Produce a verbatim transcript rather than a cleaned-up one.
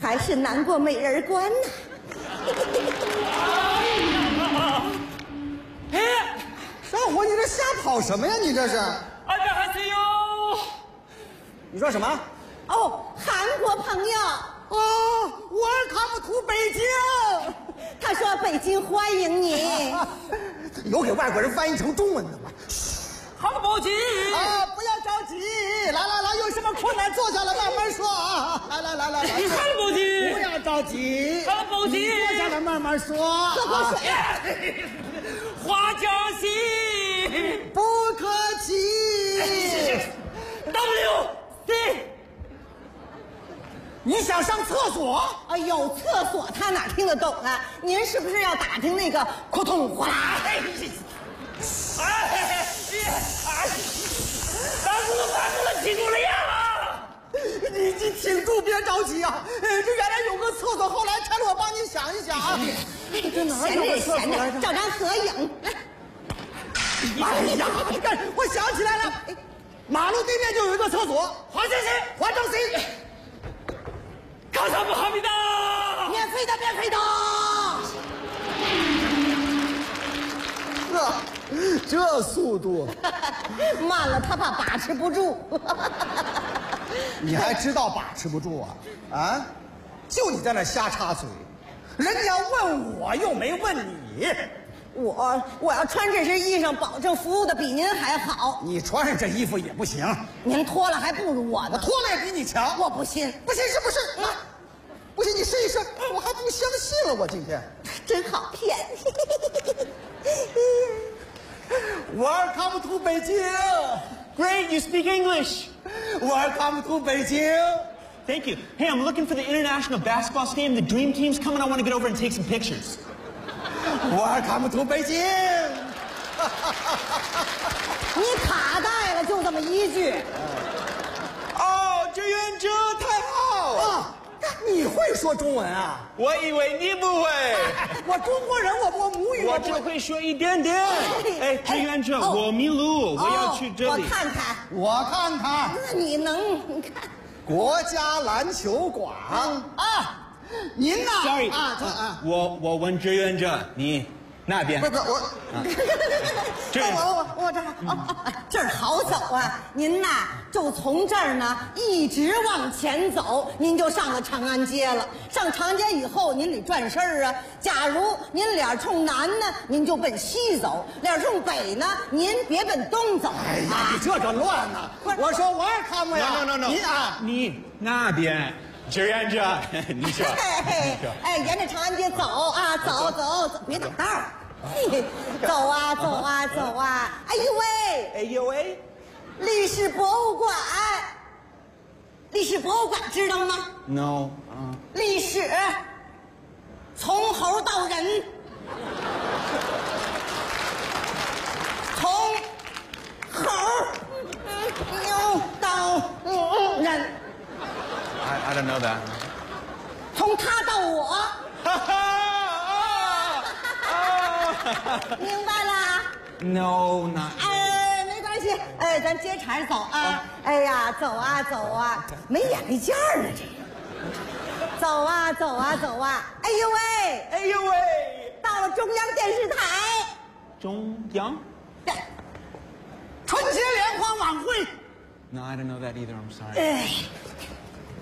还是难过美人关呢。 哎， 少虎，你这瞎跑什么呀？你这是？ 啊，这还是有。 你说什么？ 哦，韩国朋友。 哦 ，Welcome to 北京。 他说北京欢迎你。 有给外国人翻译成中文的吗？ 好不急啊，不要着急，来来来，有什么困难坐下来慢慢说啊！来来来来来， 好不急， 不要着急， 好不急， 坐下来慢慢说。 喝口水。 花椒戏， 不客气。 W C。 你想上厕所？ 哎呦，厕所他哪听得懂啊？您是不是要打听那个扑通哗啦？ 哎，哎哎！打住了，打住了，记住了呀！ 你你挺住，别着急啊！呃，这原来有个厕所，后来拆了，我帮你想一想啊。这哪有个厕所来着？ 照张合影。 哎呀，这个我想起来了，马路对面就有一个厕所。 花先生， 花正 C。 감사합니다。 免费的，免费的。 这这速度， 慢了他怕把持不住。 你还知道把持不住啊？啊，就你在那瞎插嘴，人家问我又没问你。 我我要穿这身衣裳，保证服务的比您还好。 你穿上这衣服也不行， 您脱了还不如我呢。 我脱了也比你强。 我不信， 不信是不是？啊，不信你试一试。我还不相信了，我今天真好骗。 Welcome to 北京。 Great, you speak English. Welcome to 北京。 Thank you. Hey, I'm looking for the international basketball stadium. The dream team's coming. I want to get over and take some pictures. Welcome to 北京。 你卡带了，就这么一句。 哦，志愿者太好啊，你会说中文啊？ 我以为你不会。 我中国人，我我母语我我不只会说一点点。哎，志愿者， 哦我迷路，我要去这里。 我看看， 我看看那你能？你看， 国家篮球馆啊，您呐 Sorry 啊这啊， 我我问志愿者，你那边不。不我这我我我这儿哦哦这儿好走啊！您呐，就从这儿呢一直往前走，您就上了长安街了。上长安街以后，您得转身儿啊。假如您脸冲南呢，您就奔西走；脸冲北呢，您别奔东走。 哎呀，你这个乱呐！我说我也看过呀。 No no no no， 您啊， 你那边志愿者，你说。 嘿，哎，沿着长安街走啊，走走走，别挡道儿。嘿，走啊走啊走啊！哎呦喂， 哎呦喂， 历史博物馆，历史博物馆知道吗 ？No， 啊， 历史从猴到人，从猴牛到人， I I don't know that。 从他到我， 哈哈。 明白了？ No， not。 哎，没关系，哎，咱接茬走啊！哎呀，走啊走啊，没眼力见儿啊这个。走啊走啊走啊！哎呦喂， 哎呦喂， 到了中央电视台。 中央春节联欢晚会。 ？No，I don't know that either. I'm sorry。 哎，